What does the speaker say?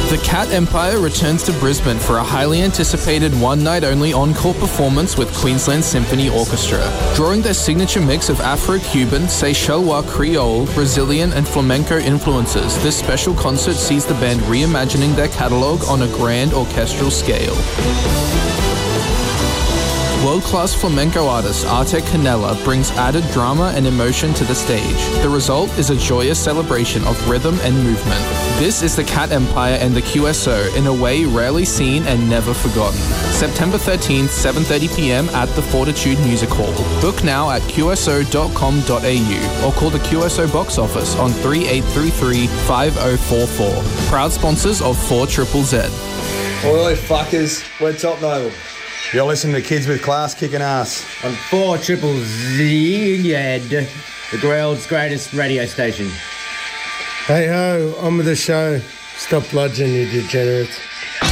The Cat Empire returns to Brisbane for a highly anticipated one-night-only encore performance with Queensland Symphony Orchestra. Drawing their signature mix of Afro-Cuban, Seychellois Creole, Brazilian and flamenco influences, this special concert sees the band reimagining their catalogue on a grand orchestral scale. World-class flamenco artist Arte Canella brings added drama and emotion to the stage. The result is a joyous celebration of rhythm and movement. This is the Cat Empire and the QSO in a way rarely seen and never forgotten. September 13th, 7:30 p.m. at the Fortitude Music Hall. Book now at qso.com.au or call the QSO box office on 3833 5044. Proud sponsors of 4ZZZ. Oi, fuckers, we're Top Noble. You're listening to Kids with Class kicking ass on 4ZZZ, the world's greatest radio station. Hey ho, on with the show. Stop bludgeoning, you degenerates.